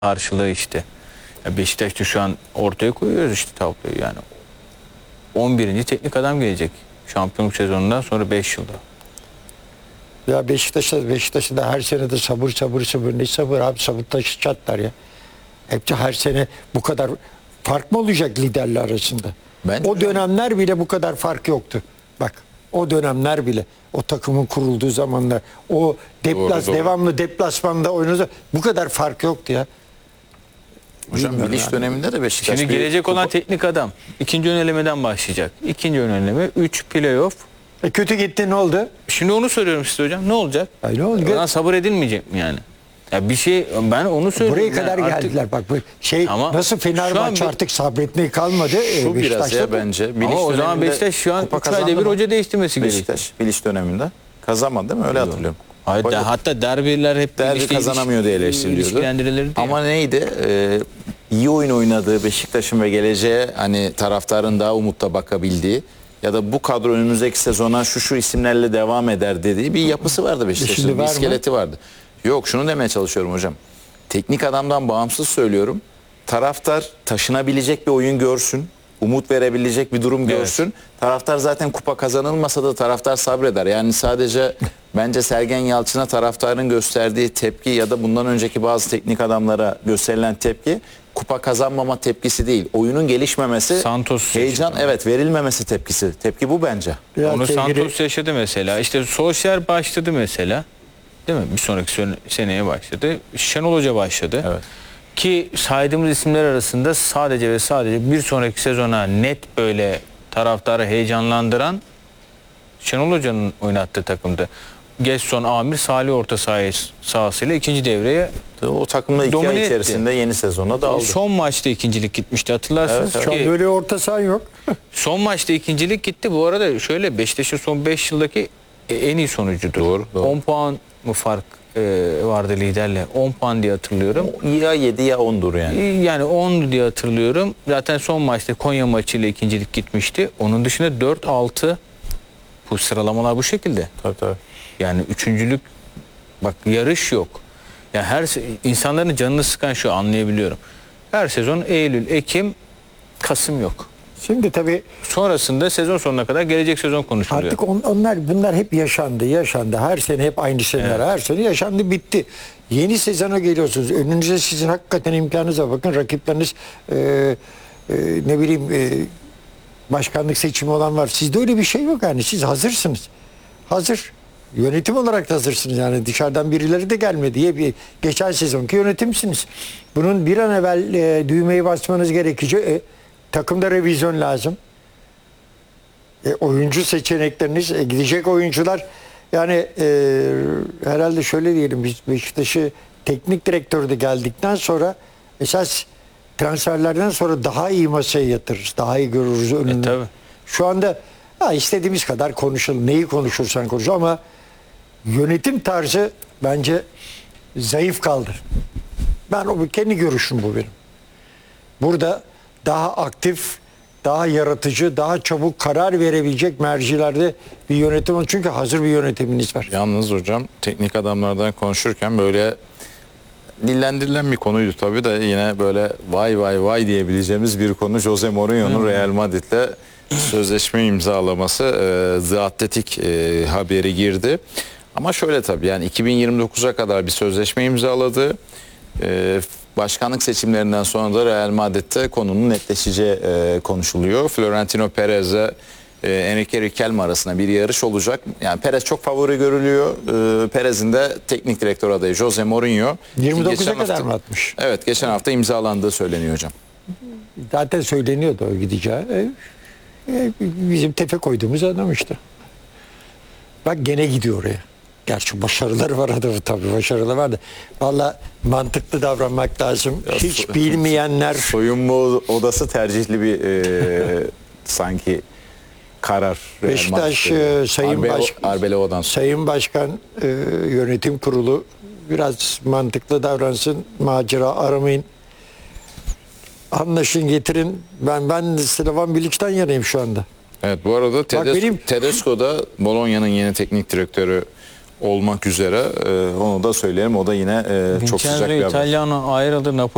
karşılığı işte. Ya Beşiktaş'ta şu an ortaya koyuyoruz işte tabloyu yani. 11. teknik adam gelecek. Şampiyonluk sezonundan sonra 5 yılda. Ya Beşiktaş'ta da her sene de sabır. Ne sabır abi, sabır taşı çatlar ya. Hepsi her sene bu kadar fark mı olacak liderler arasında? Bence o dönemler bile bu kadar fark yoktu. Bak o dönemler bile, o takımın kurulduğu zamanlar, o devamlı deplasmanda oynadı, bu kadar fark yoktu ya. Hocam Bilmiyorum Bilic yani. döneminde de Beşiktaş Şimdi gelecek olan teknik adam ikinci ön elemeden başlayacak. İkinci ön eleme 3 playoff. Kötü gitti, ne oldu? Şimdi onu soruyorum size hocam. Ne olacak? Ay, ne oldu? Buna sabır edilmeyecek mi yani? Ya bir şey, ben onu söylüyorum. Buraya kadar yani artık, geldiler. Bak bu şey, ama nasıl Fenerbahçe artık sabretmeye kalmadı. Şu biraz Beşiktaş'ta ya da. bence. Bilic ama o zaman döneminde Beşiktaş şu an kupa 3 ayda kazandı bir mı? hoca değiştirmesi gerekiyor. Beşiktaş Bilic döneminde kazanmadı değil mi? Öyle hatırlıyorum. Hayır, hatta derbiler hep Derbi Bilic'le kazanamıyor diye eleştiriliyordu. ilişkilendirilirdi ya. Ama neydi? İyi oyun oynadığı Beşiktaş'ın ve geleceğe hani taraftarın daha umutla bakabildiği ya da bu kadro önümüzdeki sezona şu isimlerle devam eder dediği bir yapısı vardı Beşiktaş'ın. Şimdi Bir var mı? iskeleti vardı. Yok, şunu demeye çalışıyorum hocam. Teknik adamdan bağımsız söylüyorum. Taraftar taşınabilecek bir oyun görsün. Umut verebilecek bir durum görsün. Taraftar zaten kupa kazanılmasa da taraftar sabreder. Yani sadece bence Sergen Yalçın'a taraftarın gösterdiği tepki ya da bundan önceki bazı teknik adamlara gösterilen tepki kupa kazanmama tepkisi değil. Oyunun gelişmemesi, Santos heyecan verilmemesi tepkisi. Tepki bu bence. Ya Onu sevgili- Santos yaşadı mesela. İşte Solskjaer başladı mesela. Değil mi? Bir sonraki seneye başladı. Şenol Hoca başladı. Evet. Ki saydığımız isimler arasında sadece ve sadece bir sonraki sezona net böyle taraftarı heyecanlandıran Şenol Hoca'nın oynattığı takımdı. Gesson, Amir, Salih orta sahasıyla ikinci devreye O takımla 2 Domine ay etti. içerisinde yeni sezona dağıldı. son maçta ikincilik gitmişti hatırlarsınız. Evet, Şu an Ki böyle orta saha yok. son maçta ikincilik gitti. Bu arada şöyle Beşiktaş'ın son 5 yıldaki en iyi sonucudur. Doğru. 10 puan mı fark vardı liderle? 10 puan diye hatırlıyorum. Ya 7 ya 10'dur yani. Yani 10 diye hatırlıyorum. Zaten son maçta Konya maçıyla ikincilik gitmişti. Onun dışında 4-6 bu sıralamalar bu şekilde. Tabii. Yani üçüncülük, bak yarış yok. Yani insanların canını sıkan şu, anlayabiliyorum. Her sezon Eylül, Ekim, Kasım yok. Şimdi tabii Sonrasında sezon sonuna kadar gelecek sezon konuşuluyor. artık bunlar hep yaşandı. Her sene hep aynı senler. Her sene yaşandı, bitti. Yeni sezona geliyorsunuz. Önünüze sizin hakikaten imkanınız var. Bakın rakipleriniz ne bileyim başkanlık seçimi olan var. Sizde öyle bir şey yok yani. Siz hazırsınız. Hazır. Yönetim olarak da hazırsınız yani. Dışarıdan birileri de gelmedi diye geçen sezonki yönetimsiniz. Bunun bir an evvel düğmeyi basmanız gerekecek. Takımda revizyon lazım. Oyuncu seçenekleriniz, gidecek oyuncular, yani herhalde şöyle diyelim, biz Beşiktaş'ı teknik direktörü de geldikten sonra esas transferlerden sonra daha iyi masaya yatırırız. Daha iyi görürüz önünü. Tabii. Şu anda istediğimiz kadar konuşalım. Neyi konuşursan konuş ama yönetim tarzı bence zayıf kaldı. Kendi görüşüm bu benim. Burada daha aktif, daha yaratıcı, daha çabuk karar verebilecek mercilerde bir yönetim var. Çünkü hazır bir yönetiminiz var. Yalnız hocam teknik adamlardan konuşurken böyle dillendirilen bir konuydu tabii de yine böyle vay diyebileceğimiz bir konu Jose Mourinho'nun Real Madrid'le sözleşme imzalaması. The Athletic haberi girdi. Ama şöyle tabii yani 2029'a kadar bir sözleşme imzaladı. Başkanlık seçimlerinden sonra da Real Madrid'de konunun netleşeceği konuşuluyor. Florentino Perez'le Enrique Riquelme arasında bir yarış olacak. Yani Perez çok favori görülüyor. Perez'in de teknik direktör adayı Jose Mourinho. 29'a kadar mı atmış? Evet, geçen hafta imzalandığı söyleniyor hocam. Zaten söyleniyordu o gideceği. Bizim tepe koyduğumuz adam işte. Bak gene gidiyor oraya. Gerçi başarıları var adamı, tabii başarıları var da. Valla mantıklı davranmak lazım. Hiç bilmeyenler... Soyunma odası tercihli bir sanki karar. Beşiktaş Sayın Başkan Yönetim Kurulu biraz mantıklı davransın. Macera aramayın. Anlaşın, getirin. Ben Slavan Bilic'ten yanayım şu anda. Evet, bu arada benim- Tedesco da Bologna'nın yeni teknik direktörü olmak üzere, onu da söyleyelim. O da yine çok sıcak bir haber. İtalyan'a ayrıldı. Napoli